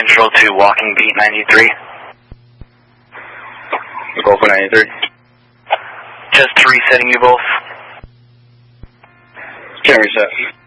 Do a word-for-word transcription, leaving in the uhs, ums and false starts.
Central to Walking Beat ninety-three. Go for ninety-three. Just resetting you both. Can't reset.